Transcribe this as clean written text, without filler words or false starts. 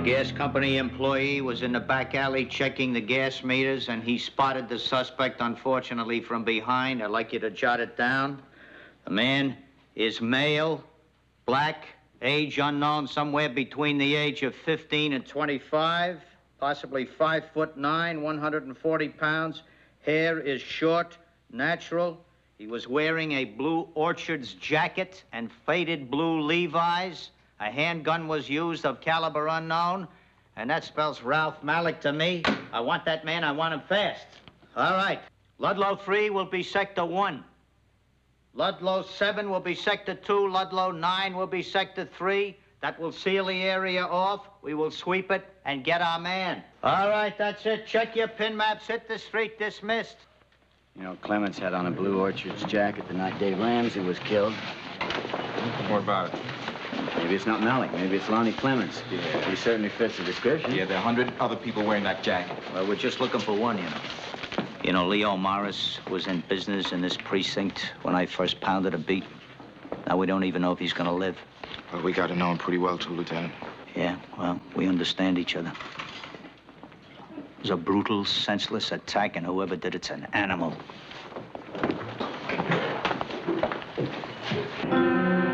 gas company employee was in the back alley checking the gas meters, and he spotted the suspect, unfortunately, from behind. I'd like you to jot it down. The man is male, black, age unknown, somewhere between the age of 15 and 25, possibly 5'9", 140 pounds. Hair is short, natural. He was wearing a blue Orchards jacket and faded blue Levi's. A handgun was used of caliber unknown, and that spells Ralph Malik to me. I want that man, I want him fast. All right. Ludlow 3 will be Sector 1. Ludlow 7 will be Sector 2. Ludlow 9 will be Sector 3. That will seal the area off. We will sweep it and get our man. All right, that's it. Check your pin maps. Hit the street. Dismissed. You know, Clements had on a blue Orchards jacket the night Dave Ramsey was killed. What about it? Maybe it's not Malik. Maybe it's Lonnie Clements. Yeah. He certainly fits the description. Yeah, there are 100 other people wearing that jacket. Well, we're just looking for one, you know. You know, Leo Morris was in business in this precinct when I first pounded a beat. Now we don't even know if he's gonna live. Well, we got to know him pretty well, too, Lieutenant. Yeah, well, we understand each other. It was a brutal, senseless attack, and whoever did it's an animal.